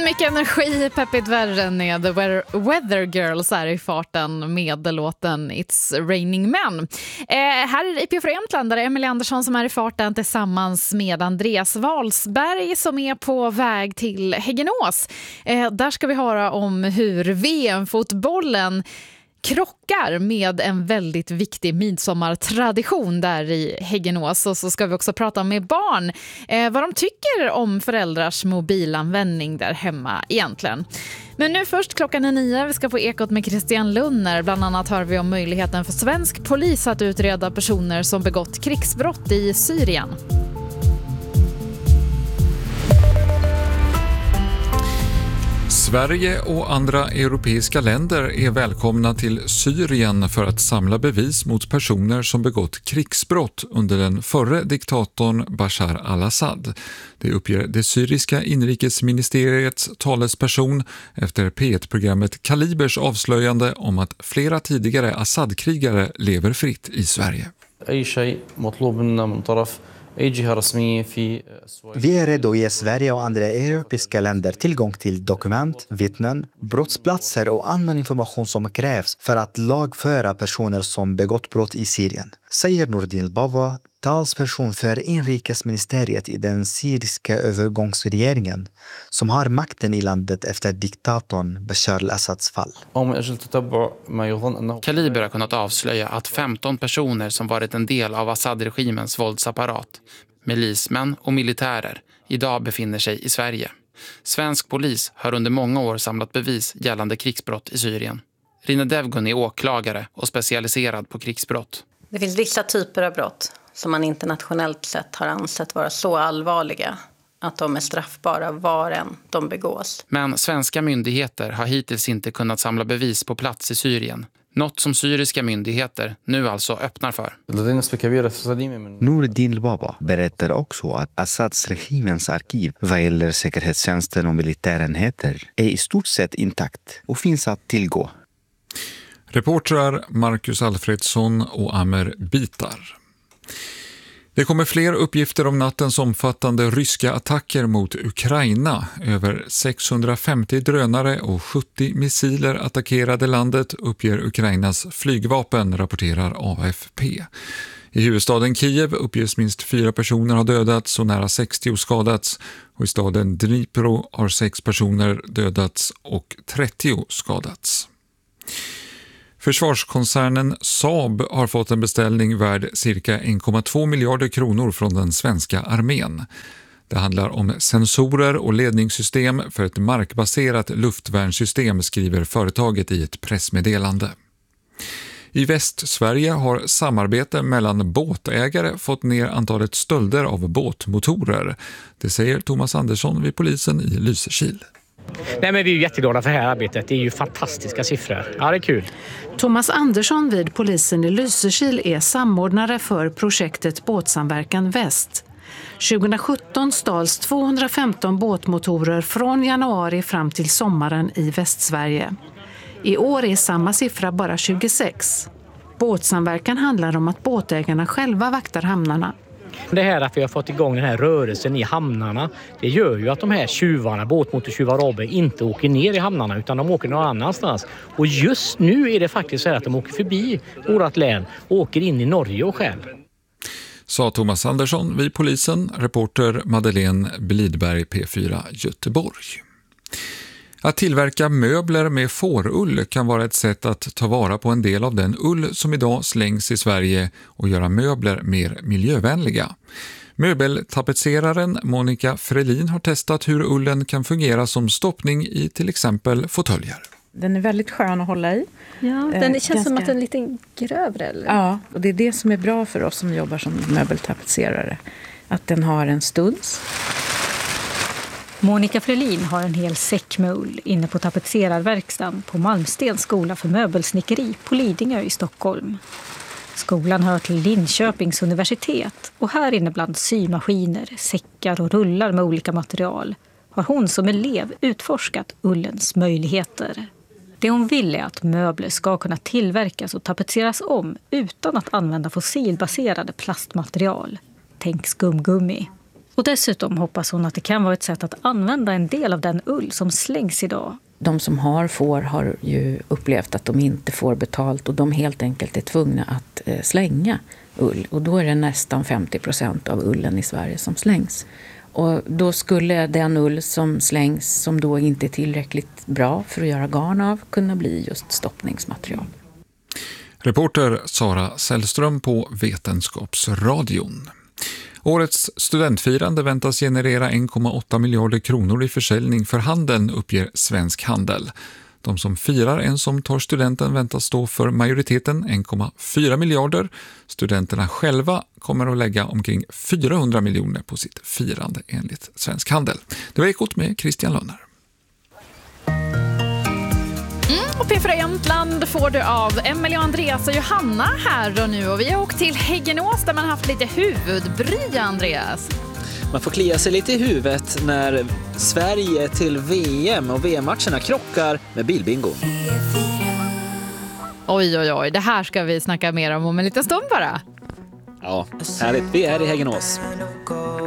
Mycket energi, peppigt värre med The Weather Girls är i farten med låten It's Raining Men. Här i P4 Jämtland är det Emily Andersson som är i farten tillsammans med Andreas Walsberg som är på väg till Häggenås. Där ska vi höra om hur VM-fotbollen krockar med en väldigt viktig midsommartradition där i Häggenås. Och så ska vi också prata med barn vad de tycker om föräldrars mobilanvändning där hemma egentligen. Men nu först, klockan är 9, vi ska få Ekot med Christian Lunner. Bland annat hör vi om möjligheten för svensk polis att utreda personer som begått krigsbrott i Syrien. Sverige och andra europeiska länder är välkomna till Syrien för att samla bevis mot personer som begått krigsbrott under den förre diktatorn Bashar al-Assad. Det uppger det syriska inrikesministeriets talesperson efter P1-programmet Kalibers avslöjande om att flera tidigare Assad-krigare lever fritt i Sverige. Vi är redo att ge Sverige och andra europeiska länder tillgång till dokument, vittnen, brottsplatser och annan information som krävs för att lagföra personer som begått brott i Syrien, säger Nordin Baba, talsperson för inrikesministeriet i den syriska övergångsregeringen som har makten i landet efter diktatorn Bashar al-Assads fall. Kaliber har kunnat avslöja att 15 personer som varit en del av Assad-regimens våldsapparat, milismän och militärer, idag befinner sig i Sverige. Svensk polis har under många år samlat bevis gällande krigsbrott i Syrien. Rina Devgun är åklagare och specialiserad på krigsbrott. Det finns vissa typer av brott som man internationellt sett har ansett vara så allvarliga att de är straffbara var än de begås. Men svenska myndigheter har hittills inte kunnat samla bevis på plats i Syrien. Något som syriska myndigheter nu alltså öppnar för. Nordin Baba berättar också att Assads regimens arkiv vad gäller säkerhetstjänsten och militärenheter är i stort sett intakt och finns att tillgå. Reportrar Marcus Alfredsson och Amer Bitar. Det kommer fler uppgifter om nattens omfattande ryska attacker mot Ukraina. Över 650 drönare och 70 missiler attackerade landet, uppger Ukrainas flygvapen, rapporterar AFP. I huvudstaden Kiev uppges minst 4 personer ha dödats och nära 60 skadats. Och i staden Dnipro har 6 personer dödats och 30 skadats. Försvarskoncernen Saab har fått en beställning värd cirka 1,2 miljarder kronor från den svenska armén. Det handlar om sensorer och ledningssystem för ett markbaserat luftvärnssystem, skriver företaget i ett pressmeddelande. I Västsverige har samarbete mellan båtägare fått ner antalet stölder av båtmotorer. Det säger Thomas Andersson vid polisen i Lysekil. Nej, men vi är ju jätteglada för det här arbetet. Det är ju fantastiska siffror. Ja, det är kul. Thomas Andersson vid polisen i Lysekil är samordnare för projektet Båtsamverkan Väst. 2017 stals 215 båtmotorer från januari fram till sommaren i Västsverige. I år är samma siffra bara 26. Båtsamverkan handlar om att båtägarna själva vaktar hamnarna. Det här att vi har fått igång den här rörelsen i hamnarna, det gör ju att de här tjuvarna, båtmotortjuvar inte åker ner i hamnarna utan de åker någon annanstans. Och just nu är det faktiskt så här att de åker förbi vårt län och åker in i Norge och själv. Sa Thomas Andersson vid polisen, reporter Madeleine Blidberg, P4 Göteborg. Att tillverka möbler med fårull kan vara ett sätt att ta vara på en del av den ull som idag slängs i Sverige och göra möbler mer miljövänliga. Möbeltapetseraren Monica Frelin har testat hur ullen kan fungera som stoppning i till exempel fåtöljer. Den är väldigt skön att hålla i. Ja, den känns som att den är lite grövre. Eller? Ja, och det är det som är bra för oss som jobbar som möbeltapetserare. Att den har en studs. Monica Frelin har en hel säck med ull inne på tapetserarverkstan på Malmstens skola för möbelsnickeri på Lidingö i Stockholm. Skolan hör till Linköpings universitet och här inne bland symaskiner, säckar och rullar med olika material har hon som elev utforskat ullens möjligheter. Det hon vill är att möbler ska kunna tillverkas och tapetseras om utan att använda fossilbaserade plastmaterial. Tänk skumgummi. Och dessutom hoppas hon att det kan vara ett sätt att använda en del av den ull som slängs idag. De som får har ju upplevt att de inte får betalt och de helt enkelt är tvungna att slänga ull. Och då är det nästan 50% av ullen i Sverige som slängs. Och då skulle den ull som slängs, som då inte är tillräckligt bra för att göra garn av, kunna bli just stoppningsmaterial. Reporter Sara Sällström på Vetenskapsradion. Årets studentfirande väntas generera 1,8 miljarder kronor i försäljning för handeln, uppger Svensk Handel. De som firar en som tar studenten väntas stå för majoriteten, 1,4 miljarder. Studenterna själva kommer att lägga omkring 400 miljoner på sitt firande enligt Svensk Handel. Det var Ekot med Christian Lönner. Och P4 Jämtland får du av Emelie och Andreas och Johanna här och nu. Och vi har åkt till Häggenås där man haft lite huvudbry, Andreas. Man får klia sig lite i huvudet när Sverige till VM och VM-matcherna krockar med bilbingo. Oj, det här ska vi snacka mer om en liten stund bara. Ja, härligt. Vi är i Häggenås.